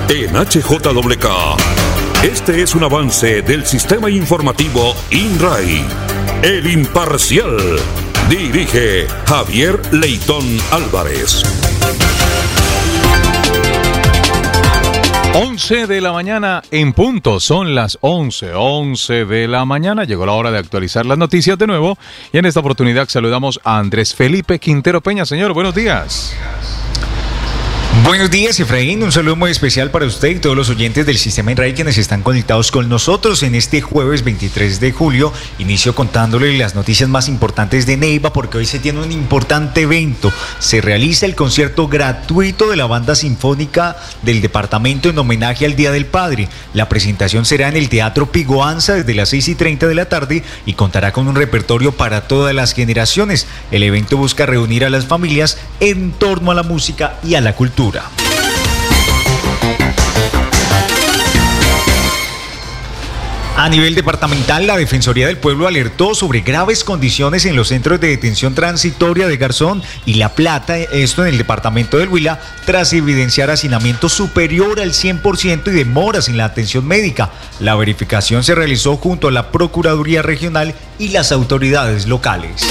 en HJWK. Este es un avance del sistema informativo INRAI. El Imparcial. Dirige Javier Leitón Álvarez. 11 de la mañana en punto, son las 11 de la mañana, llegó la hora de actualizar las noticias de nuevo y en esta oportunidad saludamos a Andrés Felipe Quintero Peña. Señor, buenos días. Buenos días, Efraín, un saludo muy especial para usted y todos los oyentes del Sistema INRAI quienes están conectados con nosotros en este jueves 23 de julio. Inicio contándole las noticias más importantes de Neiva porque hoy se tiene un importante evento. Se realiza el concierto gratuito de la Banda Sinfónica del Departamento en homenaje al Día del Padre. La presentación será en el Teatro Pigoanza desde las 6:30 de la tarde y contará con un repertorio para todas las generaciones. El evento busca reunir a las familias en torno a la música y a la cultura. A nivel departamental, la Defensoría del Pueblo alertó sobre graves condiciones en los centros de detención transitoria de Garzón y La Plata, esto en el departamento del Huila, tras evidenciar hacinamiento superior al 100% y demoras en la atención médica. La verificación se realizó junto a la Procuraduría Regional y las autoridades locales.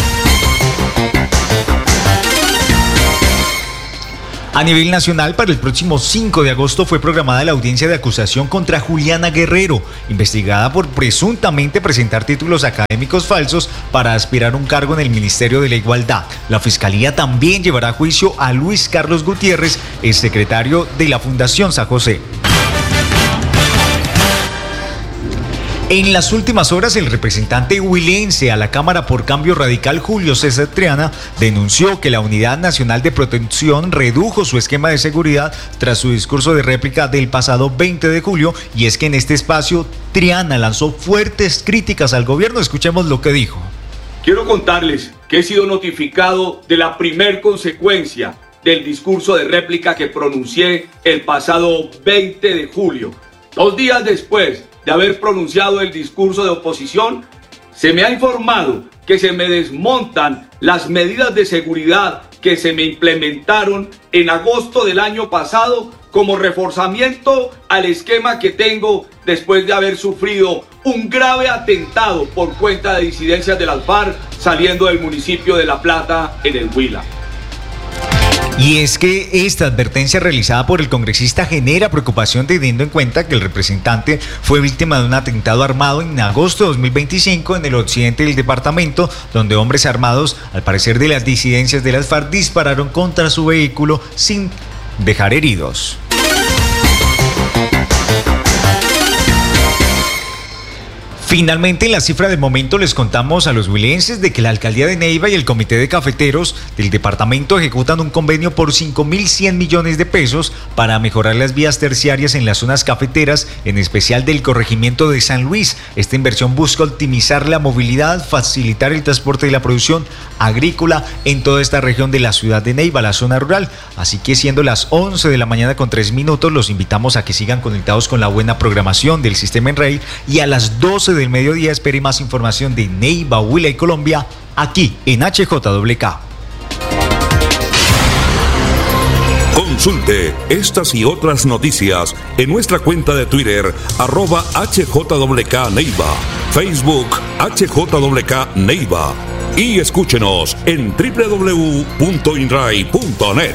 A nivel nacional, para el próximo 5 de agosto fue programada la audiencia de acusación contra Juliana Guerrero, investigada por presuntamente presentar títulos académicos falsos para aspirar a un cargo en el Ministerio de la Igualdad. La Fiscalía también llevará a juicio a Luis Carlos Gutiérrez, exsecretario de la Fundación San José. En las últimas horas, el representante huilense a la Cámara por Cambio Radical, Julio César Triana, denunció que la Unidad Nacional de Protección redujo su esquema de seguridad tras su discurso de réplica del pasado 20 de julio, y es que en este espacio Triana lanzó fuertes críticas al gobierno. Escuchemos lo que dijo. Quiero contarles que he sido notificado de la primer consecuencia del discurso de réplica que pronuncié el pasado 20 de julio. 2 días después de haber pronunciado el discurso de oposición, se me ha informado que se me desmontan las medidas de seguridad que se me implementaron en agosto del año pasado como reforzamiento al esquema que tengo después de haber sufrido un grave atentado por cuenta de disidencias de las FARC saliendo del municipio de La Plata en el Huila. Y es que esta advertencia realizada por el congresista genera preocupación teniendo en cuenta que el representante fue víctima de un atentado armado en agosto de 2025 en el occidente del departamento, donde hombres armados, al parecer de las disidencias de las FARC, dispararon contra su vehículo sin dejar heridos. Finalmente, en la cifra del momento les contamos a los huilenses de que la Alcaldía de Neiva y el Comité de Cafeteros del departamento ejecutan un convenio por 5.100 millones de pesos para mejorar las vías terciarias en las zonas cafeteras, en especial del corregimiento de San Luis. Esta inversión busca optimizar la movilidad, facilitar el transporte de la producción agrícola en toda esta región de la ciudad de Neiva, la zona rural. Así que siendo las 11 de la mañana con 3 minutos, los invitamos a que sigan conectados con la buena programación del Sistema INRAI y a las 12 del mediodía espere más información de Neiva, Huila y Colombia aquí en HJWK. Consulte estas y otras noticias en nuestra cuenta de Twitter @HJWK Neiva, Facebook HJWK Neiva y escúchenos en www.inrai.net.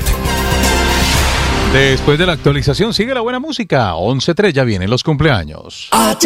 Después de la actualización sigue la buena música. 11:03, ya vienen los cumpleaños.